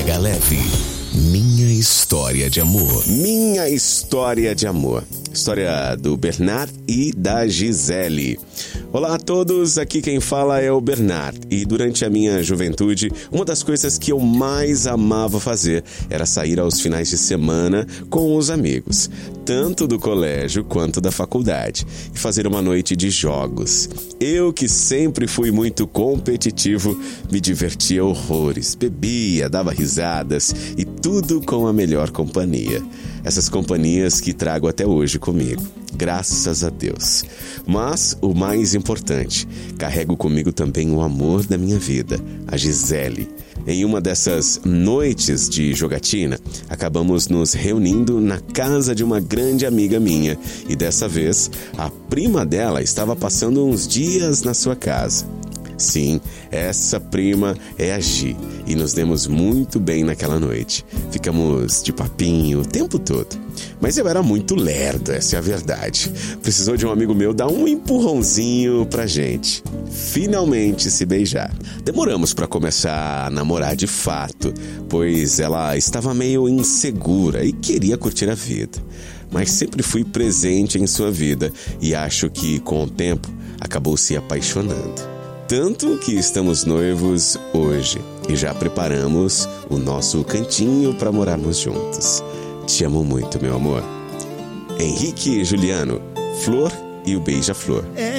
Pega Leve. Minha história de amor. Minha história de amor. História do Bernard e da Gisele. Olá a todos, aqui quem fala é o Bernard. E durante a minha juventude, uma das coisas que eu mais amava fazer era sair aos finais de semana com os amigos, tanto do colégio quanto da faculdade, e fazer uma noite de jogos. Eu, que sempre fui muito competitivo, me divertia horrores, bebia, dava risadas e tudo com a melhor companhia. Essas companhias que trago até hoje comigo, graças a Deus. Mas o mais importante, carrego comigo também o amor da minha vida, a Gisele. Em uma dessas noites de jogatina, acabamos nos reunindo na casa de uma grande amiga minha e dessa vez a prima dela estava passando uns dias na sua casa. Sim, essa prima é a Gi e nos demos muito bem naquela noite. Ficamos de papinho o tempo todo. Mas eu era muito lerdo, essa é a verdade. Precisou de um amigo meu dar um empurrãozinho pra gente finalmente se beijar. Demoramos pra começar a namorar de fato, pois ela estava meio insegura e queria curtir a vida. Mas sempre fui presente em sua vida e acho que com o tempo acabou se apaixonando. Tanto que estamos noivos hoje e já preparamos o nosso cantinho para morarmos juntos. Te amo muito, meu amor. Henrique e Juliano, Flor e o Beija-Flor.